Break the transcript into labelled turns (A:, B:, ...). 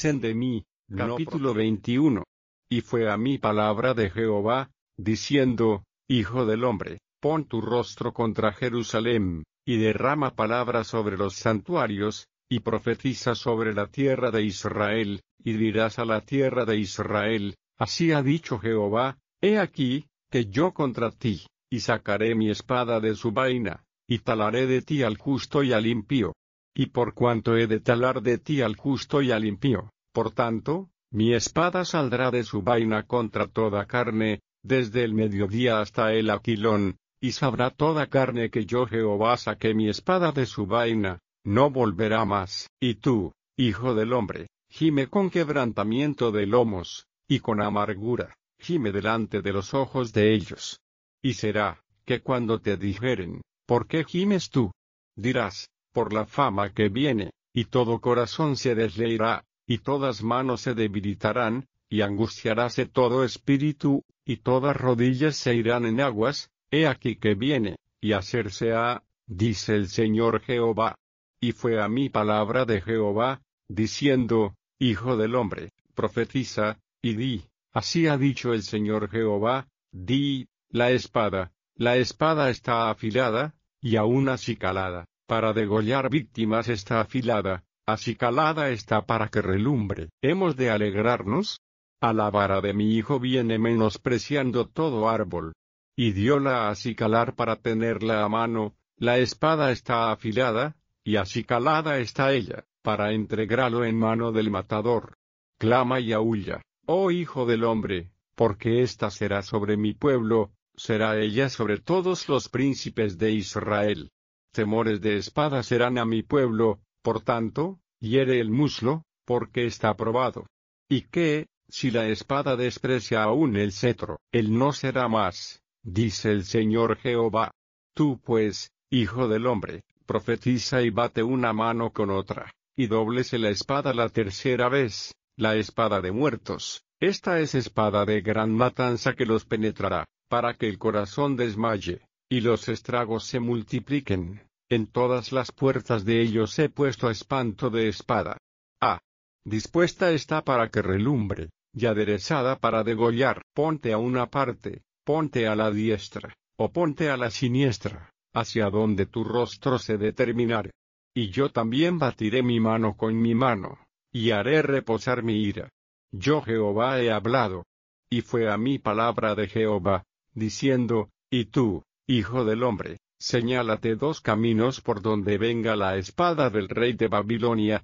A: pasen de mí. Capítulo 21. Y fue a mí palabra de Jehová, diciendo, Hijo del hombre, pon tu rostro contra Jerusalem, y derrama palabra sobre los santuarios, y profetiza sobre la tierra de Israel, y dirás a la tierra de Israel, así ha dicho Jehová, he aquí, que yo contra ti, y sacaré mi espada de su vaina, y talaré de ti al justo y al impío. Y por cuanto he de talar de ti al justo y al impío, por tanto, mi espada saldrá de su vaina contra toda carne, desde el mediodía hasta el aquilón, y sabrá toda carne que yo Jehová saqué mi espada de su vaina, no volverá más. Y tú, hijo del hombre, gime con quebrantamiento de lomos, y con amargura, gime delante de los ojos de ellos. Y será, que cuando te dijeren, ¿por qué gimes tú? Dirás, por la fama que viene, y todo corazón se desleirá, y todas manos se debilitarán, y angustiaráse todo espíritu, y todas rodillas se irán en aguas, he aquí que viene, y hacerse ha, dice el Señor Jehová. Y fue a mí palabra de Jehová, diciendo, Hijo del hombre, profetiza, y di, así ha dicho el Señor Jehová, di, la espada está afilada, y aún acicalada, para degollar víctimas está afilada, acicalada está para que relumbre. ¿Hemos de alegrarnos? A la vara de mi hijo viene menospreciando todo árbol. Y dióla a acicalar para tenerla a mano, la espada está afilada, y acicalada está ella, para entregarlo en mano del matador. Clama y aúlla, oh hijo del hombre, porque ésta será sobre mi pueblo, será ella sobre todos los príncipes de Israel. Temores de espada serán a mi pueblo, por tanto, hiere el muslo, porque está probado. ¿Y qué, si la espada desprecia aún el cetro? Él no será más, dice el Señor Jehová. Tú pues, hijo del hombre, profetiza y bate una mano con otra, y dóblese la espada la tercera vez, la espada de muertos. Esta es espada de gran matanza que los penetrará, para que el corazón desmaye, y los estragos se multipliquen. En todas las puertas de ellos he puesto espanto de espada. Dispuesta está para que relumbre, y aderezada para degollar. Ponte a una parte, ponte a la diestra, o ponte a la siniestra, hacia donde tu rostro se determinare. Y yo también batiré mi mano con mi mano, y haré reposar mi ira. Yo Jehová he hablado. Y fue a mí palabra de Jehová, diciendo, y tú, hijo del hombre, señálate dos caminos por donde venga la espada del rey de Babilonia,